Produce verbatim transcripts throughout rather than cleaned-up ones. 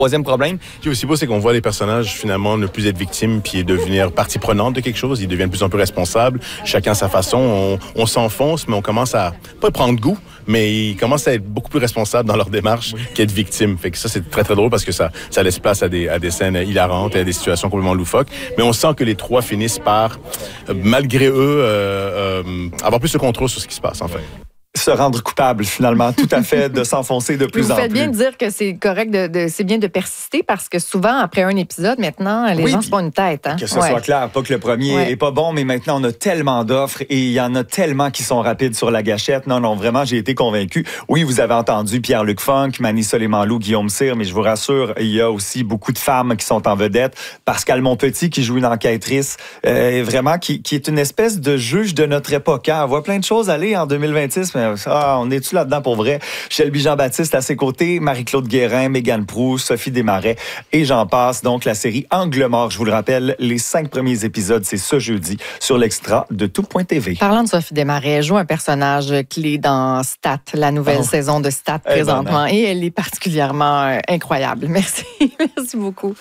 Troisième problème. Ce qui est aussi beau, c'est qu'on voit les personnages finalement ne plus être victimes puis devenir partie prenante de quelque chose. Ils deviennent de plus en plus responsables, chacun à sa façon. On, on s'enfonce, mais on commence à pas prendre goût, mais ils commencent à être beaucoup plus responsables dans leur démarche oui. qu'être victimes. Fait que ça, c'est très très drôle parce que ça, ça laisse place à des, à des scènes hilarantes et à des situations complètement loufoques. Mais on sent que les trois finissent par, malgré eux, euh, euh, avoir plus de contrôle sur ce qui se passe en fait. Se rendre coupable, finalement, tout à fait, de s'enfoncer de plus vous en plus. Vous faites bien de dire que c'est correct, de, de, c'est bien de persister parce que souvent, après un épisode, maintenant, les oui, gens se font une tête. Hein? Que ce ouais. soit clair, pas que le premier ouais. est pas bon, mais maintenant, on a tellement d'offres et il y en a tellement qui sont rapides sur la gâchette. Non, non, vraiment, j'ai été convaincu. Oui, vous avez entendu Pierre-Luc Funk, Mani Soleimanlou, Guillaume Cyr, mais je vous rassure, il y a aussi beaucoup de femmes qui sont en vedette. Pascal Monpetit, qui joue une enquêtrice, euh, vraiment, qui, qui est une espèce de juge de notre époque. Hein? On voit plein de choses aller en deux mille vingt-six, mais ah, on est là-dedans pour vrai. Shelby Jean-Baptiste à ses côtés, Marie-Claude Guérin, Mégane Proulx, Sophie Desmarais et j'en passe. Donc, la série Angle mort, je vous le rappelle, les cinq premiers épisodes, c'est ce jeudi sur l'extra de tout point t v. Parlant de Sophie Desmarais, elle joue un personnage clé dans Stat, la nouvelle oh. saison de Stat présentement. Et elle est particulièrement euh, incroyable. Merci. Merci beaucoup.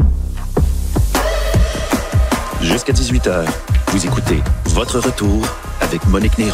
Jusqu'à dix-huit heures, vous écoutez Votre Retour avec Monique Néron.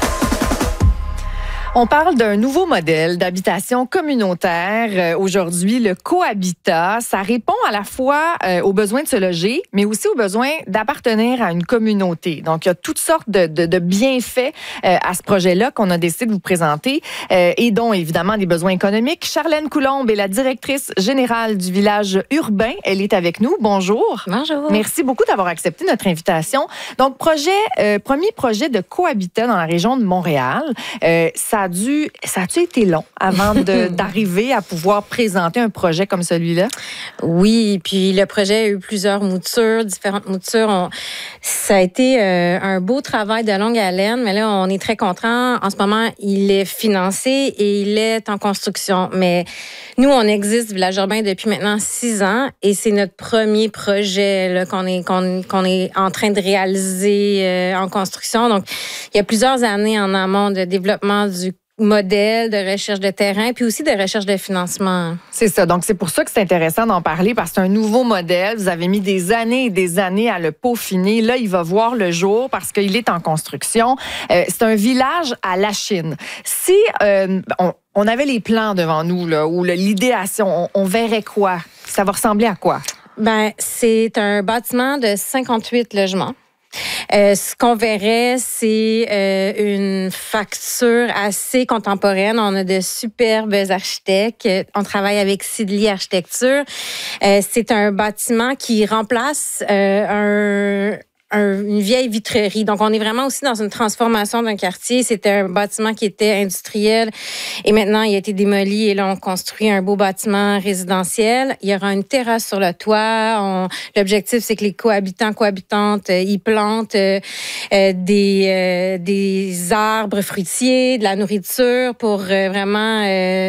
On parle d'un nouveau modèle d'habitation communautaire. Euh, aujourd'hui, le cohabitat, ça répond à la fois euh, aux besoins de se loger, mais aussi aux besoins d'appartenir à une communauté. Donc, il y a toutes sortes de, de, de bienfaits euh, à ce projet-là qu'on a décidé de vous présenter euh, et dont, évidemment, des besoins économiques. Charlène Coulombe est la directrice générale du village urbain. Elle est avec nous. Bonjour. Bonjour. Merci beaucoup d'avoir accepté notre invitation. Donc, projet, euh, premier projet de cohabitat dans la région de Montréal. Euh, ça a dû, ça a-tu été long avant de, d'arriver à pouvoir présenter un projet comme celui-là? Oui, puis le projet a eu plusieurs moutures, différentes moutures. On, ça a été euh, un beau travail de longue haleine, mais là, on est très content. En ce moment, il est financé et il est en construction. Mais nous, on existe, Village urbain, depuis maintenant six ans et c'est notre premier projet là, qu'on, est, qu'on, qu'on est en train de réaliser euh, en construction. Donc, il y a plusieurs années en amont de développement du modèle, de recherche de terrain, puis aussi de recherche de financement. C'est ça. Donc, c'est pour ça que c'est intéressant d'en parler, parce que c'est un nouveau modèle. Vous avez mis des années et des années à le peaufiner. Là, il va voir le jour parce qu'il est en construction. Euh, c'est un village à la Chine. Si euh, on, on avait les plans devant nous, là, ou l'idéation, on, on verrait quoi? Ça va ressembler à quoi? Ben, c'est un bâtiment de cinquante-huit logements. Euh, ce qu'on verrait, c'est euh, une facture assez contemporaine. On a de superbes architectes. On travaille avec Sidley Architecture. Euh, c'est un bâtiment qui remplace euh, un... une vieille vitrerie. Donc, on est vraiment aussi dans une transformation d'un quartier. C'était un bâtiment qui était industriel et maintenant, il a été démoli et là, on construit un beau bâtiment résidentiel. Il y aura une terrasse sur le toit. On, l'objectif, c'est que les cohabitants, cohabitantes, euh, y plantent euh, euh, des, euh, des arbres fruitiers, de la nourriture pour euh, vraiment euh,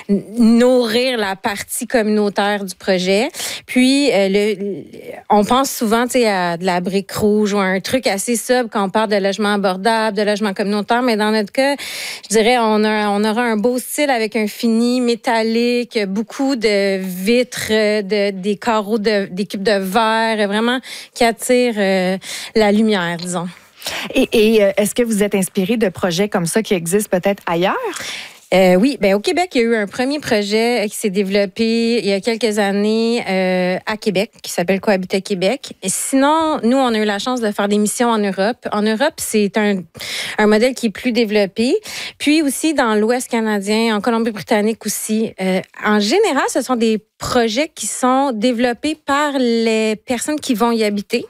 nourrir la partie communautaire du projet. Puis, euh, le, on pense souvent, tu sais, à de la brique rouge ou un truc assez sobre quand on parle de logement abordable, de logement communautaire. Mais dans notre cas, je dirais, on, a, on aura un beau style avec un fini métallique, beaucoup de vitres, de, des carreaux, de, des cubes de verre, vraiment qui attirent euh, la lumière, disons. Et, et est-ce que vous êtes inspiré de projets comme ça qui existent peut-être ailleurs? Euh, oui, ben au Québec, il y a eu un premier projet qui s'est développé il y a quelques années euh, à Québec, qui s'appelle Cohabitat Québec. Et sinon, nous, on a eu la chance de faire des missions en Europe. En Europe, c'est un, un modèle qui est plus développé. Puis aussi dans l'Ouest canadien, en Colombie-Britannique aussi. Euh, en général, ce sont des projets qui sont développés par les personnes qui vont y habiter.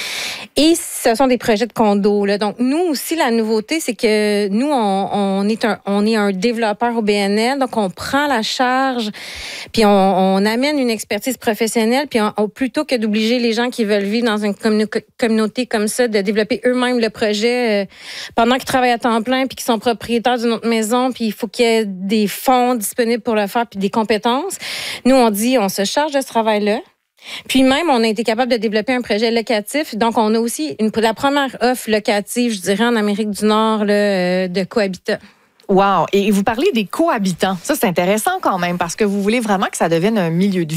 Et ce sont des projets de condos. Là. Donc, nous aussi, la nouveauté, c'est que nous, on, on, est un, on est un développeur au B N L. Donc, on prend la charge, puis on, on amène une expertise professionnelle. Puis, on, on, plutôt que d'obliger les gens qui veulent vivre dans une commun- communauté comme ça, de développer eux-mêmes le projet euh, pendant qu'ils travaillent à temps plein, puis qu'ils sont propriétaires d'une autre maison, puis il faut qu'il y ait des fonds disponibles pour le faire, puis des compétences. Nous, on dit, on se charge de ce travail-là. Puis même, on a été capable de développer un projet locatif. Donc, on a aussi une, la première offre locative, je dirais, en Amérique du Nord là, de cohabitat. Wow! Et vous parlez des cohabitants. Ça, c'est intéressant quand même parce que vous voulez vraiment que ça devienne un milieu de vie.